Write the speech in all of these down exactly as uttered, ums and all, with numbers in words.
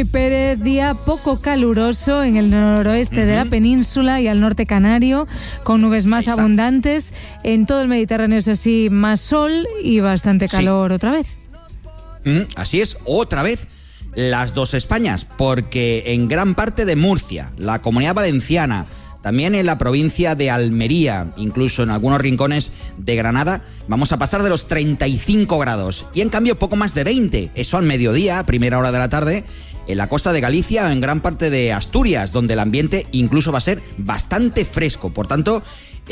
Luismi Pérez, día poco caluroso en el noroeste uh-huh. de la península y al norte canario, con nubes más abundantes. En todo el Mediterráneo es así, más sol y bastante calor sí. otra vez. Mm, así es, otra vez. Las dos Españas, porque en gran parte de Murcia, la Comunidad Valenciana, también en la provincia de Almería, incluso en algunos rincones de Granada, vamos a pasar de los treinta y cinco grados. Y en cambio poco más de veinte, eso al mediodía, a primera hora de la tarde, en la costa de Galicia o en gran parte de Asturias, donde el ambiente incluso va a ser bastante fresco. Por tanto,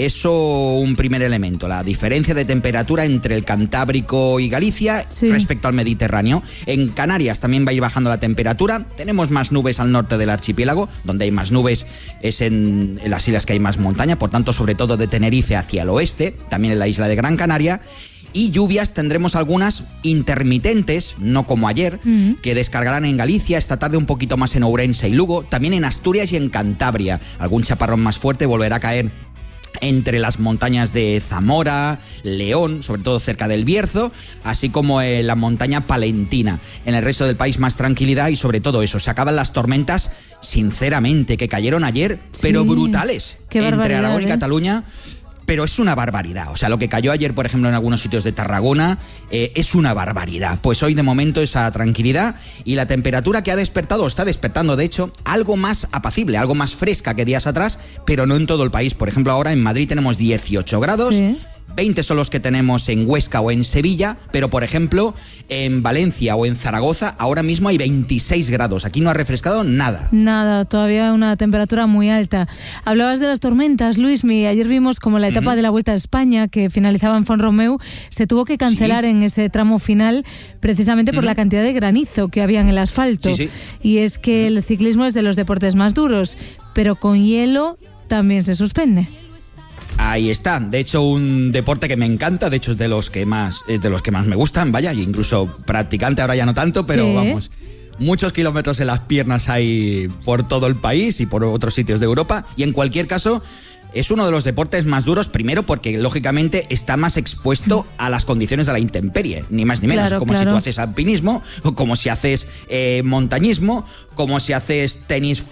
eso un primer elemento, la diferencia de temperatura entre el Cantábrico y Galicia sí. respecto al Mediterráneo. En Canarias también va a ir bajando la temperatura, tenemos más nubes al norte del archipiélago, donde hay más nubes es en, en las islas que hay más montaña, por tanto sobre todo de Tenerife hacia el oeste, también en la isla de Gran Canaria. Y lluvias tendremos algunas intermitentes, no como ayer, uh-huh. que descargarán en Galicia, esta tarde un poquito más en Ourense y Lugo, también en Asturias y en Cantabria. Algún chaparrón más fuerte volverá a caer entre las montañas de Zamora, León, sobre todo cerca del Bierzo, así como en la montaña palentina. En el resto del país más tranquilidad y sobre todo eso, se acaban las tormentas, sinceramente, que cayeron ayer, sí, pero brutales, entre Aragón y ¿eh? Cataluña. Pero es una barbaridad. O sea, lo que cayó ayer, por ejemplo, en algunos sitios de Tarragona, eh, es una barbaridad. Pues hoy, de momento, esa tranquilidad y la temperatura que ha despertado, o está despertando, de hecho, algo más apacible, algo más fresca que días atrás, pero no en todo el país. Por ejemplo, ahora en Madrid tenemos dieciocho grados, sí. veinte son los que tenemos en Huesca o en Sevilla, pero, por ejemplo, en Valencia o en Zaragoza ahora mismo hay veintiséis grados. Aquí no ha refrescado nada. Nada, todavía una temperatura muy alta. Hablabas de las tormentas, Luismi. Ayer vimos como la etapa uh-huh. de la Vuelta a España, que finalizaba en Font-Romeu, se tuvo que cancelar sí. en ese tramo final precisamente por uh-huh. la cantidad de granizo que había en el asfalto. Sí, sí. Y es que uh-huh. el ciclismo es de los deportes más duros, pero con hielo también se suspende. Ahí está, de hecho un deporte que me encanta, de hecho es de los que más es de los que más me gustan, vaya, incluso practicante ahora ya no tanto, pero sí. vamos, muchos kilómetros en las piernas hay por todo el país y por otros sitios de Europa, y en cualquier caso es uno de los deportes más duros, primero porque lógicamente está más expuesto a las condiciones de la intemperie, ni más ni menos, claro, como claro. si tú haces alpinismo, o como si haces eh, montañismo, como si haces tenis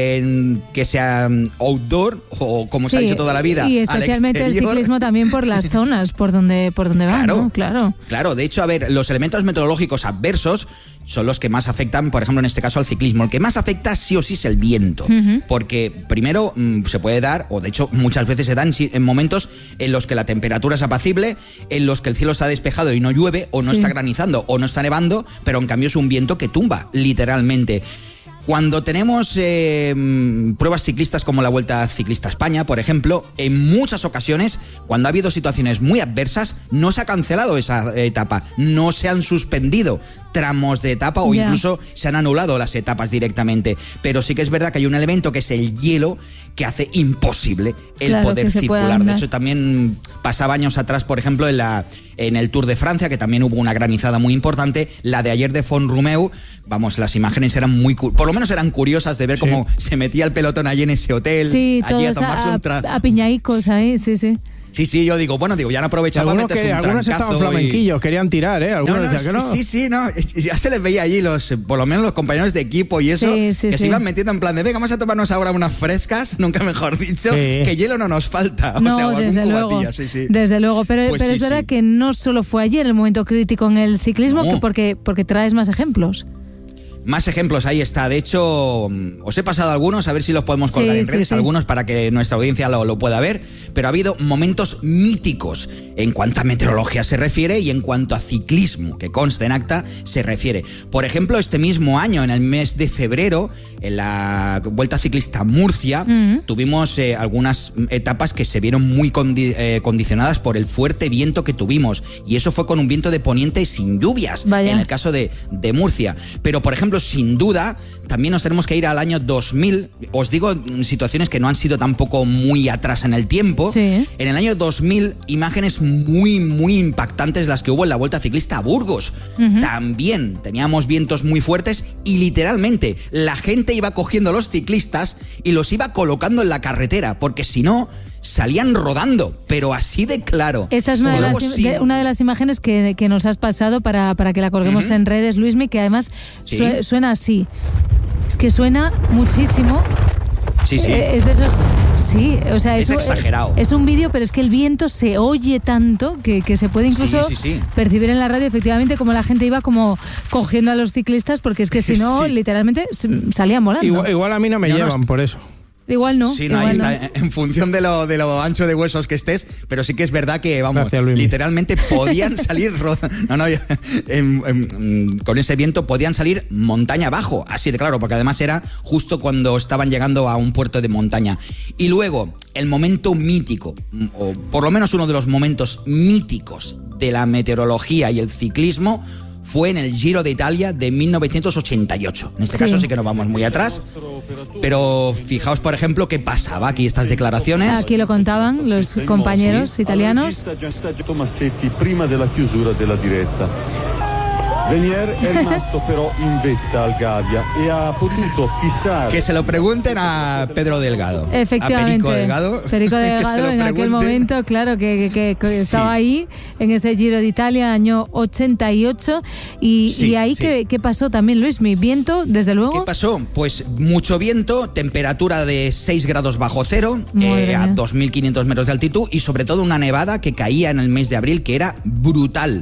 eh, que sea outdoor, o como sí, se ha dicho toda la vida, y especialmente el ciclismo también por las zonas por donde, por donde van, claro, ¿no? Claro. Claro, de hecho, a ver, los elementos meteorológicos adversos son los que más afectan, por ejemplo, en este caso al ciclismo. El que más afecta sí o sí es el viento, uh-huh. porque primero mmm, se puede dar, o de hecho muchas veces se dan en momentos en los que la temperatura es apacible, en los que el cielo está despejado y no llueve, o no sí. está granizando, o no está nevando, pero en cambio es un viento que tumba, literalmente. Cuando tenemos eh, pruebas ciclistas como la Vuelta Ciclista a España, por ejemplo, en muchas ocasiones, cuando ha habido situaciones muy adversas, no se ha cancelado esa etapa, no se han suspendido tramos de etapa o yeah. incluso se han anulado las etapas directamente. Pero sí que es verdad que hay un elemento que es el hielo que hace imposible el claro, poder circular. De hecho, también pasaba años atrás, por ejemplo, en la en el Tour de Francia, que también hubo una granizada muy importante. La de ayer de Font-Romeu, vamos, las imágenes eran muy, por lo menos eran curiosas de ver sí. cómo se metía el pelotón allí en ese hotel, sí, allí a tomarse a, un tra... a piñaicos ahí, sí, sí. Sí, sí, yo digo, bueno, digo, ya han aprovechado para meterse que, un algunos trancazo. Algunos estaban flamenquillos, y... querían tirar, ¿eh? Algunos no, no, decían que no. Sí, sí, no, ya se les veía allí, los, por lo menos los compañeros de equipo y eso, sí, sí, que sí. se iban metiendo en plan de, venga, vamos a tomarnos ahora unas frescas, nunca mejor dicho, sí. que hielo no nos falta. O no, sea, o desde luego, cubatilla, sí, sí. desde luego, pero, pues pero sí, es verdad sí. que no solo fue ayer el momento crítico en el ciclismo, no. que porque, porque traes más ejemplos. Más ejemplos, ahí está. De hecho, os he pasado algunos, a ver si los podemos colgar sí, en redes, sí, sí. algunos para que nuestra audiencia lo, lo pueda ver, pero ha habido momentos míticos en cuanto a meteorología se refiere y en cuanto a ciclismo, que consta en acta, se refiere. Por ejemplo, este mismo año, en el mes de febrero, en la Vuelta Ciclista a Murcia, uh-huh. tuvimos eh, algunas etapas que se vieron muy condi- eh, condicionadas por el fuerte viento que tuvimos, y eso fue con un viento de poniente sin lluvias, Vaya. en el caso de, de Murcia. Pero, por ejemplo, sin duda, también nos tenemos que ir al año dos mil. Os digo situaciones que no han sido tampoco muy atrás en el tiempo. Sí. En el año dos mil, imágenes muy, muy impactantes las que hubo en la Vuelta Ciclista a Burgos. Uh-huh. También teníamos vientos muy fuertes y literalmente la gente iba cogiendo a los ciclistas y los iba colocando en la carretera, porque si no, salían rodando, pero así de claro. Esta es una, de las, sí. de, una de las imágenes que, que nos has pasado para, para que la colguemos uh-huh. en redes, Luismi, que además sí. su, suena así. Es que suena muchísimo. Sí, sí. Eh, es de esos... Sí, o sea, es eso, exagerado. Es un vídeo, pero es que el viento se oye tanto que, que se puede incluso sí, sí, sí. percibir en la radio efectivamente como la gente iba como cogiendo a los ciclistas, porque es que si no, sí. literalmente salían volando. Igual, igual a mí no me no, llevan no, por eso. Igual no. Sí, no, igual ahí está, no. En función de lo, de lo ancho de huesos que estés, pero sí que es verdad que, vamos, Gracias, literalmente podían salir, no, no, en, en, con ese viento podían salir montaña abajo, así de claro, porque además era justo cuando estaban llegando a un puerto de montaña. Y luego, el momento mítico, o por lo menos uno de los momentos míticos de la meteorología y el ciclismo, fue en el Giro de Italia de mil novecientos ochenta y ocho. En este sí. caso sí que nos vamos muy atrás, pero fijaos, por ejemplo, qué pasaba aquí estas declaraciones. Aquí lo contaban los compañeros sí. italianos. Prima della chiusura della diretta. Venier è rimasto però in vetta al Gavia e ha potuto pisar. Que se lo pregunten a Pedro Delgado. Efectivamente. A Perico Delgado. Perico Delgado en aquel momento, claro, que, que, que sí. estaba ahí en ese Giro de Italia, año ochenta y ocho. Y, sí, y ahí, sí. ¿qué, ¿qué pasó también, Luis? ¿Mi viento, desde luego? ¿Qué pasó? Pues mucho viento, temperatura de seis grados bajo cero, eh, a dos mil quinientos metros de altitud y sobre todo una nevada que caía en el mes de abril que era brutal.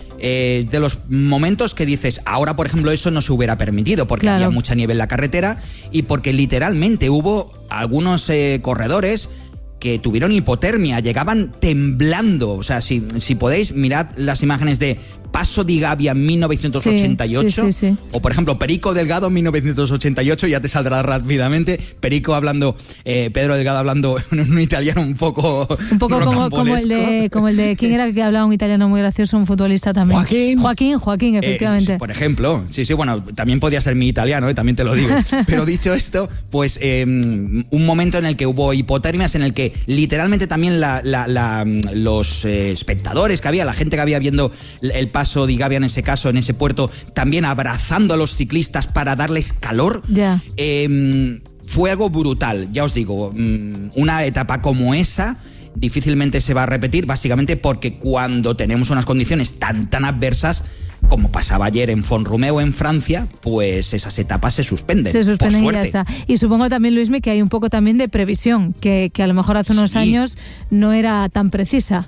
Eh, de los momentos que dices, ahora por ejemplo eso no se hubiera permitido porque claro. había mucha nieve en la carretera y porque literalmente hubo algunos eh, corredores que tuvieron hipotermia, llegaban temblando. O sea, si, si podéis, mirad las imágenes de Passo di Gavia mil novecientos ochenta y ocho, sí, sí, sí. o por ejemplo Perico Delgado mil novecientos ochenta y ocho, ya te saldrá rápidamente. Perico hablando, eh, Pedro Delgado hablando en un italiano un poco un poco como, como el de como el de quién era el que hablaba un italiano muy gracioso, un futbolista también. Joaquín. Joaquín, Joaquín, efectivamente. Eh, por ejemplo, sí, sí, bueno, también podía ser mi italiano, eh, también te lo digo. Pero dicho esto, pues eh, un momento en el que hubo hipotermias, en el que literalmente también la, la, la, los eh, espectadores que había, la gente que había viendo el Passo di Gavia en ese caso, en ese puerto, también abrazando a los ciclistas para darles calor. Ya. Eh, fue algo brutal, ya os digo, una etapa como esa difícilmente se va a repetir, básicamente porque cuando tenemos unas condiciones tan tan adversas como pasaba ayer en Font-Romeu en Francia, pues esas etapas se suspenden. Se suspenden y ya está. Y supongo también, Luismi, que hay un poco también de previsión, que, que a lo mejor hace unos sí. años no era tan precisa.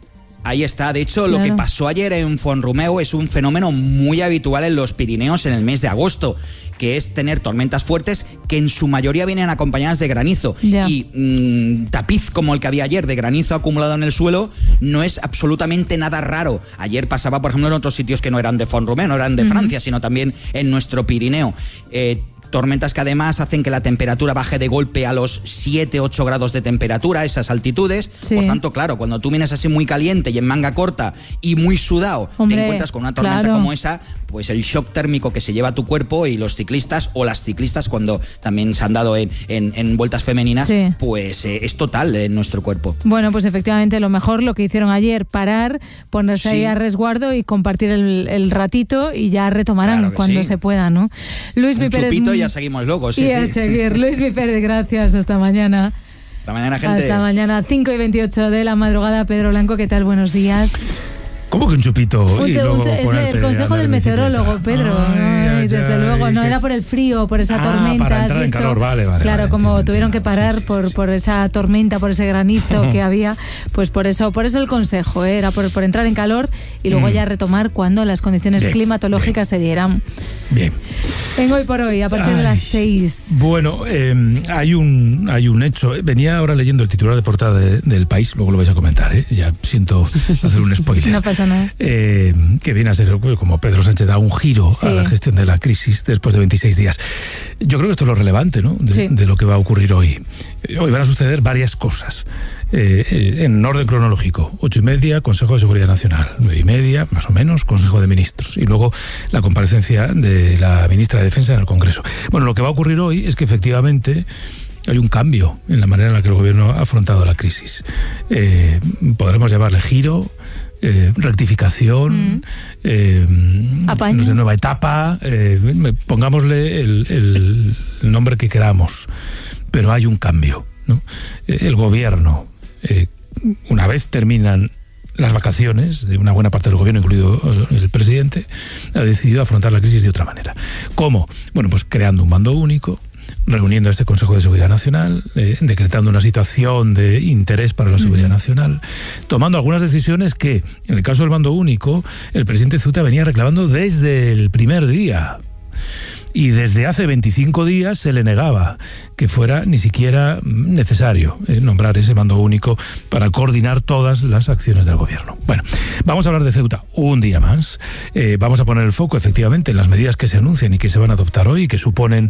Ahí está. De hecho, claro. lo que pasó ayer en Font-Romeu es un fenómeno muy habitual en los Pirineos en el mes de agosto, que es tener tormentas fuertes que en su mayoría vienen acompañadas de granizo. Ya. Y mmm, tapiz como el que había ayer de granizo acumulado en el suelo no es absolutamente nada raro. Ayer pasaba, por ejemplo, en otros sitios que no eran de Font-Romeu, no eran de uh-huh. Francia, sino también en nuestro Pirineo. Eh, Tormentas que además hacen que la temperatura baje de golpe a los siete, ocho grados de temperatura a esas altitudes. Sí. Por tanto, claro, cuando tú vienes así muy caliente y en manga corta y muy sudado, Hombre, te encuentras con una tormenta claro. como esa, pues el shock térmico que se lleva a tu cuerpo, y los ciclistas o las ciclistas cuando también se han dado en, en, en vueltas femeninas, sí. pues eh, es total en nuestro cuerpo. Bueno, pues efectivamente lo mejor lo que hicieron ayer, parar, ponerse sí. ahí a resguardo y compartir el, el ratito y ya retomarán claro cuando sí. se pueda, ¿no? Luis Un Pérez, chupito y ya seguimos locos. Sí, y sí. a seguir. Luis Pérez, gracias. Hasta mañana. Hasta mañana, gente. Hasta mañana, cinco y veintiocho de la madrugada. Pedro Blanco, ¿qué tal? Buenos días. ¿Cómo que un chupito? Un, y un, luego es el consejo del meteorólogo, Pedro. Ay, Ay, ay, desde ay, luego, no, que... era por el frío, por esa ah, tormenta. Para entrar ¿has visto? En calor, vale, vale. Claro, vale, como entiendo, tuvieron entiendo. que parar sí, sí, por, sí. por esa tormenta, por ese granizo que había, pues por eso, por eso el consejo, ¿eh? era por, por entrar en calor y luego mm. ya retomar cuando las condiciones bien, climatológicas bien. se dieran. Bien. En Hoy por Hoy, a partir Ay, de las seis. Bueno, eh, hay un hay un hecho. Venía ahora leyendo el titular de portada de, del País, luego lo vais a comentar, ¿eh? Ya siento hacer un spoiler. No pasa nada. Eh, que viene a ser como Pedro Sánchez da un giro sí. a la gestión de la crisis después de veintiséis días. Yo creo que esto es lo relevante, ¿no? De, sí. de lo que va a ocurrir hoy. Hoy van a suceder varias cosas. Eh, en orden cronológico, ocho y media, Consejo de Seguridad Nacional, nueve y media, más o menos, Consejo de Ministros, y luego la comparecencia de la ministra de Defensa en el Congreso. Bueno, lo que va a ocurrir hoy es que efectivamente hay un cambio en la manera en la que el gobierno ha afrontado la crisis. Eh, podremos llamarle giro, eh, rectificación, mm. eh, no sé, nueva etapa, eh, pongámosle el, el, el nombre que queramos, pero hay un cambio, ¿no? El gobierno, Eh, una vez terminan las vacaciones de una buena parte del gobierno, incluido el presidente, ha decidido afrontar la crisis de otra manera. ¿Cómo? Bueno, pues creando un mando único, reuniendo este Consejo de Seguridad Nacional, eh, decretando una situación de interés para la seguridad uh-huh. nacional, tomando algunas decisiones que, en el caso del mando único, el presidente Ceuta venía reclamando desde el primer día. Y desde hace veinticinco días se le negaba que fuera ni siquiera necesario eh, nombrar ese mando único para coordinar todas las acciones del gobierno. Bueno, vamos a hablar de Ceuta un día más. Eh, vamos a poner el foco, efectivamente, en las medidas que se anuncian y que se van a adoptar hoy y que suponen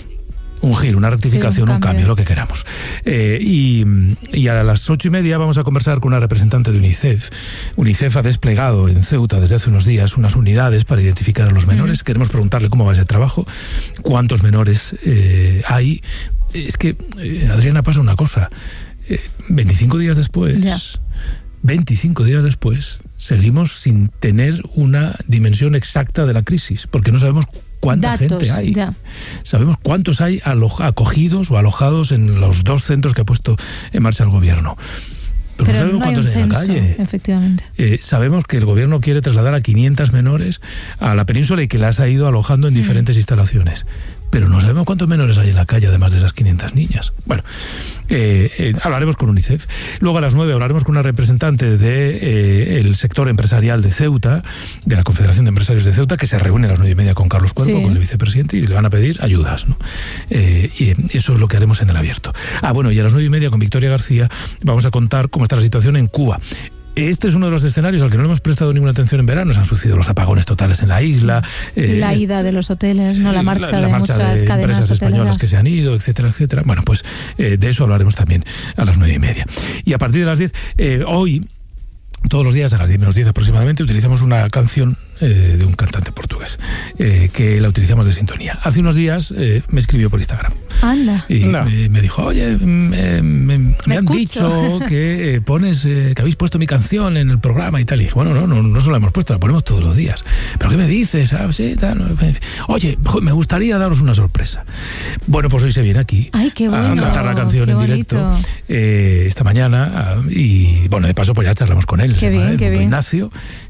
un giro, una rectificación, sí, un, cambio. un cambio, lo que queramos. Eh, y, y a las ocho y media vamos a conversar con una representante de UNICEF. UNICEF ha desplegado en Ceuta desde hace unos días unas unidades para identificar a los menores. Mm. Queremos preguntarle cómo va ese trabajo, cuántos menores eh, hay. Es que, eh, Adriana, pasa una cosa. Eh, veinticinco días después, ya. veinticinco días después, seguimos sin tener una dimensión exacta de la crisis, porque no sabemos cuánta Datos, gente hay. Ya. Sabemos cuántos hay alo- acogidos o alojados en los dos centros que ha puesto en marcha el gobierno. Pero, Pero no sabemos no cuántos hay, hay en la calle. Efectivamente. Eh, sabemos que el gobierno quiere trasladar a quinientos menores a la península y que las ha ido alojando en mm. diferentes instalaciones. Pero no sabemos cuántos menores hay en la calle, además de esas quinientas niñas. Bueno, eh, eh, hablaremos con UNICEF. Luego a las nueve hablaremos con una representante del de, eh, sector empresarial de Ceuta, de la Confederación de Empresarios de Ceuta, que se reúne a las nueve y media con Carlos Cuerpo, sí. con el vicepresidente, y le van a pedir ayudas, ¿no? Eh, y eso es lo que haremos en el abierto. Ah, bueno, y a las nueve y media con Victoria García vamos a contar cómo está la situación en Cuba. Este es uno de los escenarios al que no le hemos prestado ninguna atención en verano. Se han sucedido los apagones totales en la isla. Eh, la ida de los hoteles, no la marcha, la, la de marcha muchas de cadenas empresas hoteleras españolas que se han ido, etcétera, etcétera. Bueno, pues eh, de eso hablaremos también a las nueve y media. Y a partir de las diez, eh, hoy, todos los días a las diez menos diez aproximadamente, utilizamos una canción eh, de un cantante portugués, eh, que la utilizamos de sintonía. Hace unos días eh, me escribió por Instagram. Anda. Y no. me, me dijo, oye, me, me, me, me han escucho. dicho que eh, pones, eh, que habéis puesto mi canción en el programa y tal. Y dije, bueno, no, no, no solo la hemos puesto, la ponemos todos los días. ¿Pero qué me dices? Ah, sí, tal, no. Oye, me gustaría daros una sorpresa. Bueno, pues hoy se viene aquí Ay, qué bueno, a cantar la canción en directo eh, esta mañana. Y bueno, de paso pues ya charlamos con él. Qué bien, ¿vale? qué bien. Ignacio.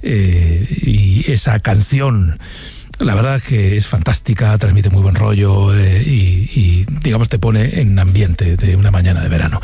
Eh, y esa canción, la verdad que es fantástica, transmite muy buen rollo eh, y, y, digamos, te pone en ambiente de una mañana de verano.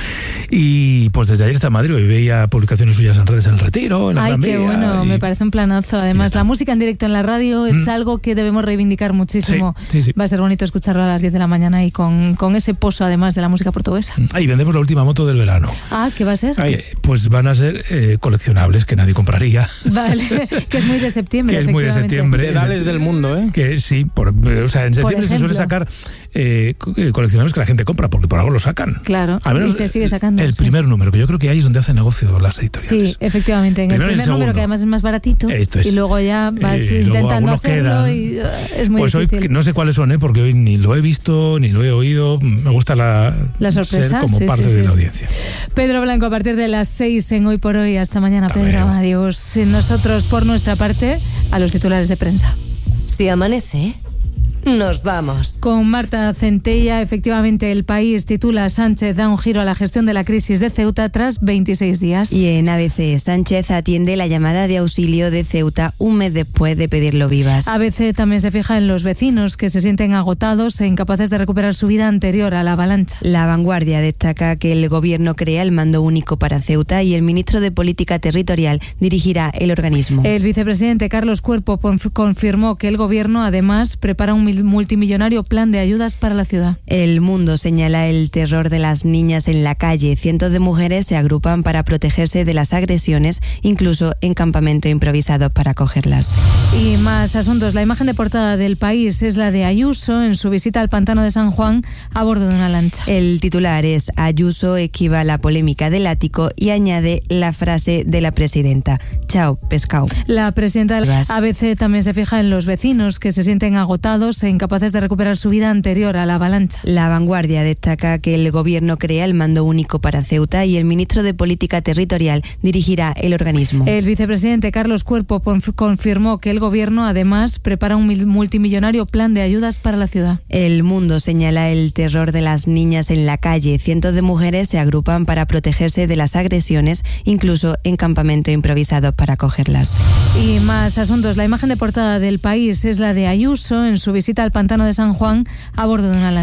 Y pues desde ayer está en Madrid y veía publicaciones suyas en redes en el Retiro, en la Ay, Gran qué Vía, bueno, y... me parece un planazo. Además, la música en directo en la radio es mm. algo que debemos reivindicar muchísimo. Sí, sí, sí. Va a ser bonito escucharlo a las diez de la mañana y con, con ese pozo, además, de la música portuguesa. Ahí vendemos la última moto del verano. Ah, ¿qué va a ser? Ahí, pues van a ser eh, coleccionables que nadie compraría. Vale, que es muy de septiembre. Que es muy de septiembre. Pedales del mundo, ¿eh? Que sí, por, o sea, en septiembre se suele sacar eh, coleccionables que la gente compra, porque por algo lo sacan. Claro, al menos y se sigue sacando. El sí. primer número, que yo creo que ahí es donde hacen negocio las editoriales. Sí, efectivamente, en primero el primer el número, que además es más baratito. Esto es. Y luego ya vas eh, intentando luego hacerlo quedan. y uh, es muy pues difícil. Hoy no sé cuáles son, ¿eh? Porque hoy ni lo he visto, ni lo he oído. Me gusta la, la sorpresa, ser como sí, parte sí, de sí, la sí. audiencia. Pedro Blanco, a partir de las seis en Hoy por Hoy. Hasta mañana, Hasta Pedro. Luego. Adiós. Nosotros, por nuestra parte, a los titulares de prensa. Si amanece, nos vamos. Con Marta Centella, efectivamente, El País titula: Sánchez da un giro a la gestión de la crisis de Ceuta tras veintiséis días. Y en A B C, Sánchez atiende la llamada de auxilio de Ceuta un mes después de pedirlo vivas. A B C también se fija en los vecinos que se sienten agotados e incapaces de recuperar su vida anterior a la avalancha. La Vanguardia destaca que el gobierno crea el mando único para Ceuta y el ministro de Política Territorial dirigirá el organismo. El vicepresidente Carlos Cuerpo confirmó que el gobierno además prepara un multimillonario plan de ayudas para la ciudad. El Mundo señala el terror de las niñas en la calle. Cientos de mujeres se agrupan para protegerse de las agresiones, incluso en campamentos improvisados para acogerlas. Y más asuntos. La imagen de portada del País es la de Ayuso en su visita al pantano de San Juan a bordo de una lancha. El titular es: Ayuso esquiva la polémica del ático y añade la frase de la presidenta: chao, pescado. La presidenta del A B C también se fija en los vecinos que se sienten agotados heridos e incapaces de recuperar su vida anterior a la avalancha. La Vanguardia destaca que el gobierno crea el mando único para Ceuta y el ministro de Política Territorial dirigirá el organismo. El vicepresidente Carlos Cuerpo confirmó que el gobierno además prepara un multimillonario plan de ayudas para la ciudad. El Mundo señala el terror de las niñas en la calle. Cientos de mujeres se agrupan para protegerse de las agresiones, incluso en campamentos improvisados para acogerlas. Y más asuntos. La imagen de portada del País es la de Ayuso en su visita al pantano de San Juan a bordo de una lancha.